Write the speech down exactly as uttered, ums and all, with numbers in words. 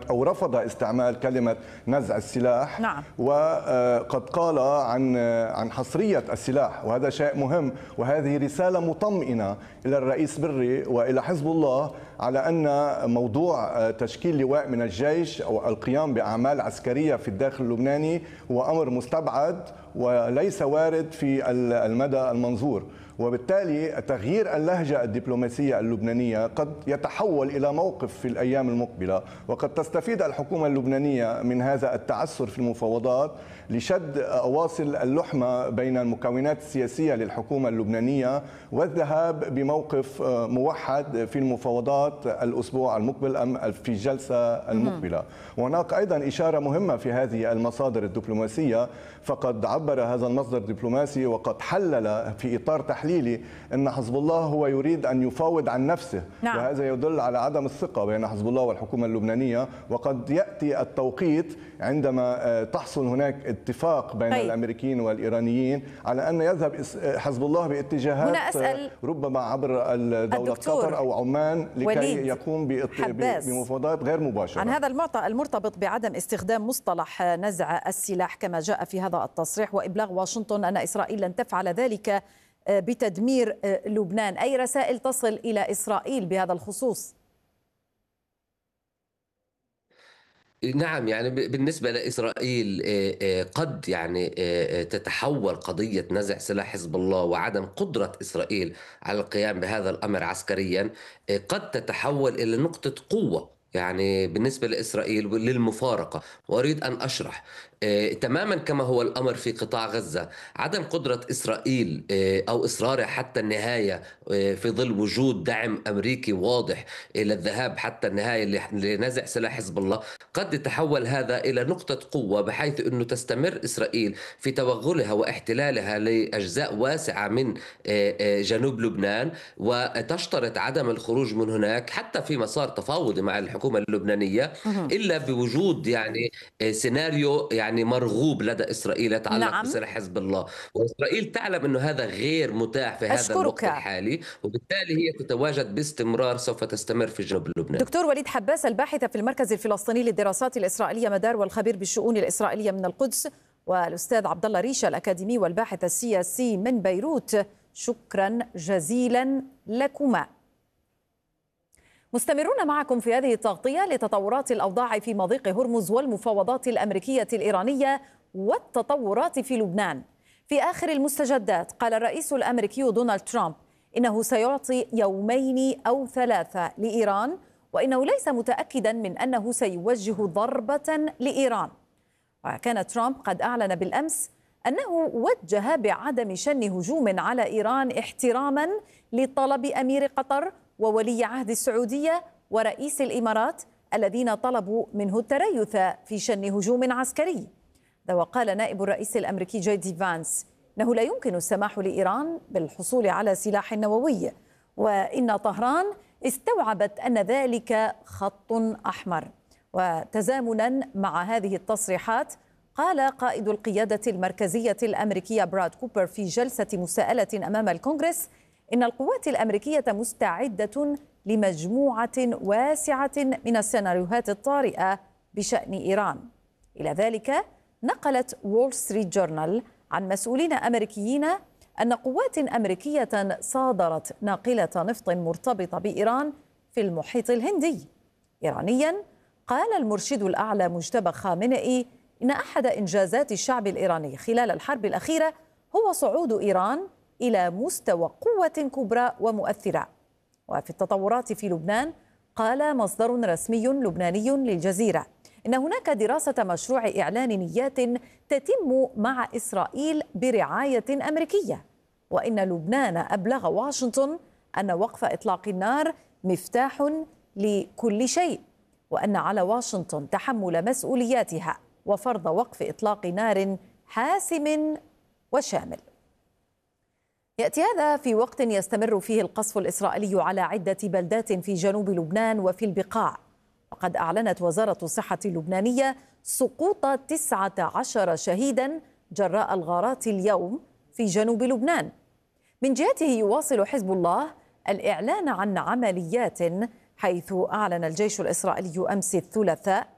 أو رفض استعمال كلمة نزع السلاح. نعم. وقد قال عن عن حصرية السلاح، وهذا شيء مهم، وهذه رسالة مطمئنة إلى الرئيس بري وإلى حزب الله على أن موضوع تشكيل لواء من الجيش أو القيام بأعمال عسكرية في الداخل اللبناني هو أمر مستبعد وليس وارد في المدى المنظور. وبالتالي تغيير اللهجة الدبلوماسية اللبنانية قد يتحول إلى موقف في الأيام المقبلة، وقد تستفيد الحكومة اللبنانية من هذا التعثر في المفاوضات لشد أواصل اللحمة بين المكونات السياسية للحكومة اللبنانية والذهاب بموقف موحد في المفاوضات الأسبوع المقبل أم في الجلسة المقبلة. وهناك أيضا إشارة مهمة في هذه المصادر الدبلوماسية، فقد عبر هذا المصدر الدبلوماسي وقد حلل في إطار تحليلي أن حزب الله هو يريد أن يفاوض عن نفسه. نعم. وهذا يدل على عدم الثقة بين حزب الله والحكومة اللبنانية، وقد يأتي التوقيت عندما تحصل هناك اتفاق بين طيب. الأمريكيين والإيرانيين على أن يذهب حزب الله باتجاهات ربما عبر دولة قطر أو عمان لكي يقوم بمفاوضات غير مباشرة. عن هذا المرتبط بعدم استخدام مصطلح نزع السلاح كما جاء في هذا التصريح وإبلاغ واشنطن أن إسرائيل لن تفعل ذلك بتدمير لبنان، أي رسائل تصل إلى إسرائيل بهذا الخصوص؟ نعم، يعني بالنسبة لإسرائيل قد يعني تتحول قضية نزع سلاح حزب الله وعدم قدرة إسرائيل على القيام بهذا الأمر عسكريا قد تتحول إلى نقطة قوة يعني بالنسبة لإسرائيل للمفارقة. وأريد أن أشرح تماما كما هو الأمر في قطاع غزة. عدم قدرة إسرائيل أو إصرارها حتى النهاية في ظل وجود دعم أمريكي واضح إلى الذهاب حتى النهاية لنزع سلاح حزب الله قد يتحول هذا إلى نقطة قوة، بحيث أنه تستمر إسرائيل في توغلها واحتلالها لأجزاء واسعة من جنوب لبنان، وتشترط عدم الخروج من هناك حتى في مسار تفاوضي مع الحكومة اللبنانية إلا بوجود يعني سيناريو يعني مرغوب لدى إسرائيل يتعلق نعم. بسلاح حزب الله. وإسرائيل تعلم أنه هذا غير متاح في هذا الوقت الحالي، وبالتالي هي تتواجد باستمرار سوف تستمر في جنوب لبنان. دكتور وليد حباس، الباحث في المركز الفلسطيني للدراسات الإسرائيلية مدار والخبير بالشؤون الإسرائيلية من القدس، والأستاذ عبد الله ريشة الأكاديمي والباحث السياسي من بيروت، شكرا جزيلا لكما. مستمرون معكم في هذه التغطية لتطورات الأوضاع في مضيق هرمز والمفاوضات الأمريكية الإيرانية والتطورات في لبنان. في آخر المستجدات قال الرئيس الأمريكي دونالد ترامب إنه سيعطي يومين أو ثلاثة لإيران، وإنه ليس متأكدا من أنه سيوجه ضربة لإيران. وكان ترامب قد أعلن بالأمس أنه وجه بعدم شن هجوم على إيران احتراما لطلب أمير قطر وولي عهد السعودية ورئيس الإمارات الذين طلبوا منه التريث في شن هجوم عسكري. وقال نائب الرئيس الأمريكي جي دي فانس أنه لا يمكن السماح لإيران بالحصول على سلاح نووي، وإن طهران استوعبت أن ذلك خط أحمر. وتزامنا مع هذه التصريحات قال قائد القيادة المركزية الأمريكية براد كوبر في جلسة مساءلة أمام الكونغرس إن القوات الأمريكية مستعدة لمجموعة واسعة من السيناريوهات الطارئة بشأن إيران. إلى ذلك نقلت وول ستريت جورنال عن مسؤولين أمريكيين أن قوات أمريكية صادرت ناقلة نفط مرتبطة بإيران في المحيط الهندي. إيرانيا قال المرشد الأعلى مجتبى خامنئي إن أحد إنجازات الشعب الإيراني خلال الحرب الأخيرة هو صعود إيران إلى مستوى قوة كبرى ومؤثرة. وفي التطورات في لبنان قال مصدر رسمي لبناني للجزيرة إن هناك دراسة مشروع إعلان نيات تتم مع إسرائيل برعاية أمريكية، وإن لبنان أبلغ واشنطن أن وقف إطلاق النار مفتاح لكل شيء، وأن على واشنطن تحمل مسؤولياتها وفرض وقف إطلاق نار حاسم وشامل. يأتي هذا في وقت يستمر فيه القصف الإسرائيلي على عدة بلدات في جنوب لبنان وفي البقاع. وقد أعلنت وزارة الصحة اللبنانية سقوط تسعة عشر شهيدا جراء الغارات اليوم في جنوب لبنان. من جهته يواصل حزب الله الإعلان عن عمليات، حيث أعلن الجيش الإسرائيلي أمس الثلاثاء